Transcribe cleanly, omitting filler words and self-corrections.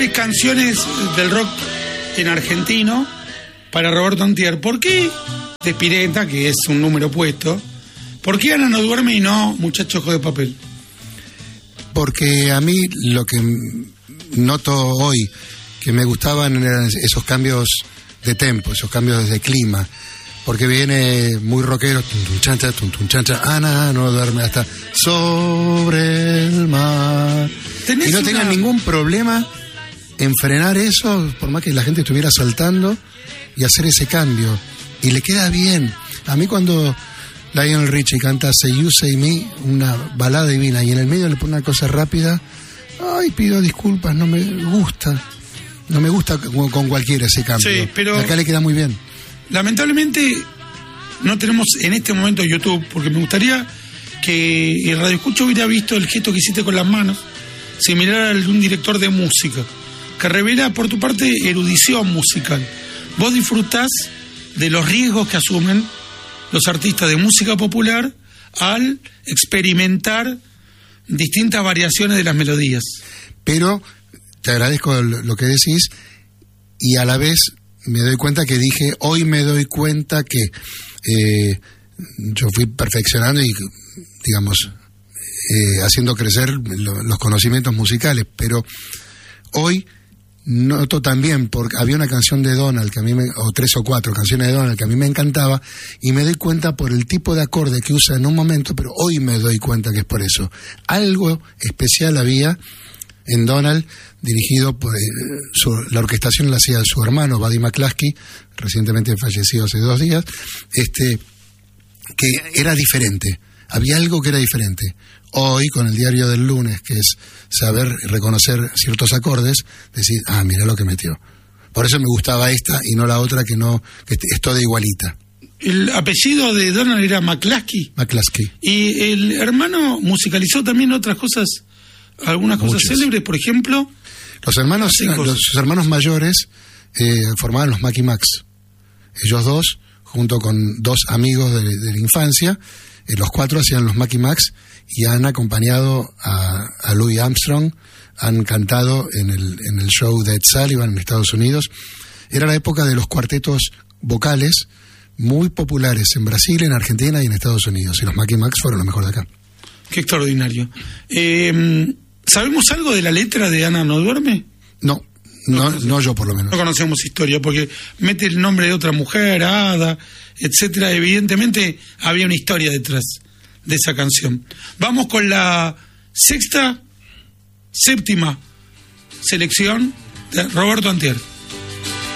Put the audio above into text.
3 canciones del rock en argentino para Roberto Antier. ¿Por qué de Spinetta, que es un número puesto? ¿Por qué Ana no duerme y no Muchacho Ojo de Papel? Porque a mí lo que noto hoy que me gustaban eran esos cambios de tempo, esos cambios de clima, porque viene muy rockero, tun chancha, Ana no duerme hasta sobre el mar, y no tengan ningún problema en frenar eso, por más que la gente estuviera saltando, y hacer ese cambio, y le queda bien. A mí cuando Lionel Richie canta Say You Say Me, una balada divina, y en el medio le pone una cosa rápida, ay, pido disculpas, no me gusta con cualquiera ese cambio. Sí, pero acá le queda muy bien. Lamentablemente no tenemos en este momento YouTube, porque me gustaría que el Radio Escucho hubiera visto el gesto que hiciste con las manos, similar al de un director de música, que revela por tu parte erudición musical. Vos disfrutás de los riesgos que asumen los artistas de música popular al experimentar distintas variaciones de las melodías. Pero te agradezco lo que decís, y a la vez me doy cuenta que dije, hoy me doy cuenta que yo fui perfeccionando y, digamos, haciendo crecer los conocimientos musicales, pero hoy noto también, porque había una canción de Donald que a mí o 3 o 4 canciones de Donald que a mí me encantaba, y me doy cuenta por el tipo de acorde que usa en un momento, pero hoy me doy cuenta que es por eso. Algo especial había en Donald, dirigido por la orquestación la hacía su hermano Buddy McCluskey, recientemente fallecido hace 2 días, que era diferente. Había algo que era diferente. Hoy, con el diario del lunes, que es saber reconocer ciertos acordes, decir, mira lo que metió. Por eso me gustaba esta y no la otra que es toda igualita. El apellido de Donald era McCluskey. McCluskey. Y el hermano musicalizó también otras cosas, algunas cosas célebres, por ejemplo. Sus hermanos mayores formaban los Macky Macs. Ellos dos, junto con 2 amigos de la infancia, los 4 hacían los Macky Macs, y han acompañado a Louis Armstrong, han cantado en el show de Ed Sullivan en Estados Unidos. Era la época de los cuartetos vocales muy populares en Brasil, en Argentina y en Estados Unidos, y los Macky Macs fueron lo mejor de acá. Qué extraordinario. ¿Sabemos algo de la letra de Ana no duerme? No yo por lo menos. No conocemos historia, porque mete el nombre de otra mujer, Ada, etcétera. Evidentemente había una historia detrás de esa canción. Vamos con la séptima selección de Roberto Antier.